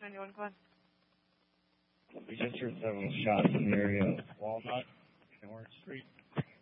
91, go on. We just heard several shots in the area of Walnut and Orange Street.